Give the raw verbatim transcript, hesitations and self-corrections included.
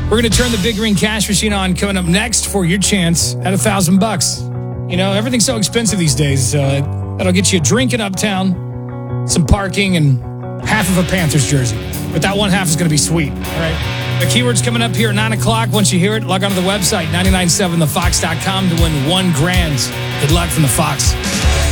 We're going to turn the Big Green Cash Machine on coming up next for your chance at a thousand bucks. You know, everything's so expensive these days. Uh, that'll get you a drink in Uptown, some parking, and half of a Panthers jersey. But that one half is going to be sweet. All right. The keyword's coming up here at nine o'clock. Once you hear it, log on to the website, nine nine seven the fox dot com to win one grand. Good luck from the Fox.